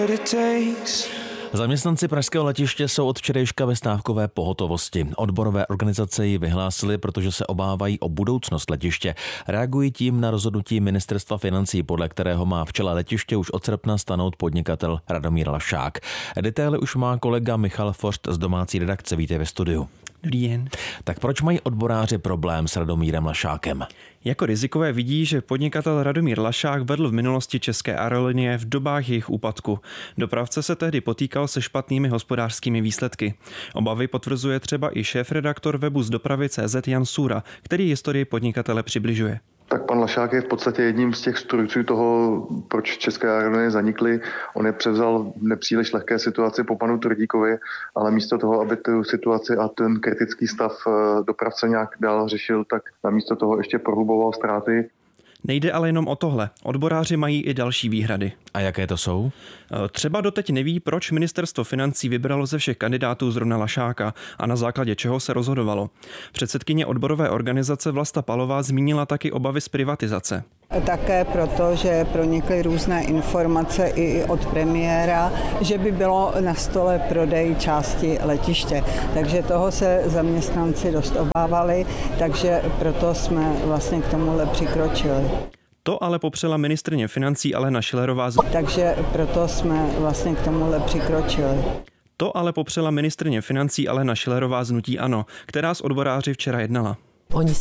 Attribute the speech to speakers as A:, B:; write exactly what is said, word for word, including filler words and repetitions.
A: Zaměstnanci pražského letiště jsou od včerejška ve stávkové pohotovosti. Odborové organizace ji vyhlásily, protože se obávají o budoucnost letiště. Reagují tím na rozhodnutí ministerstva financí, podle kterého má v čele letiště už od srpna stanout podnikatel Radomír Lašák. Detaily už má kolega Michal Forst z domácí redakce. Vítej ve studiu.
B: Dobrý den.
A: Tak proč mají odboráři problém s Radomírem Lašákem?
B: Jako rizikové vidí, že podnikatel Radomír Lašák vedl v minulosti České aerolinie v dobách jejich úpadku. Dopravce se tehdy potýkal se špatnými hospodářskými výsledky. Obavy potvrzuje třeba i šéfredaktor webu z dopravy tečka cé zet Jan Sůra, který historii podnikatele přibližuje.
C: Tak pan Lašák je v podstatě jedním z těch strůjců toho, proč České aerolinie zanikly. On je převzal v nepříliš lehké situaci po panu Tvrdíkovi, ale místo toho, aby tu situaci a ten kritický stav dopravce nějak dál řešil, tak namísto toho ještě prohluboval ztráty.
B: Nejde ale jenom o tohle. Odboráři mají i další výhrady.
A: A jaké to jsou?
B: Třeba doteď neví, proč ministerstvo financí vybralo ze všech kandidátů zrovna Lašáka a na základě čeho se rozhodovalo. Předsedkyně odborové organizace Vlasta Palová zmínila taky obavy z privatizace.
D: Také proto, že pronikly různé informace i od premiéra, že by bylo na stole prodej části letiště. Takže toho se zaměstnanci dost obávali, takže proto jsme vlastně k tomuhle přikročili.
B: To ale popřela ministryně financí Alena Schillerová.
D: Takže proto jsme vlastně k tomuhle přikročili.
B: To ale popřela ministryně financí Alena Schillerová z hnutí ANO, která s odboráři včera jednala.
E: Oni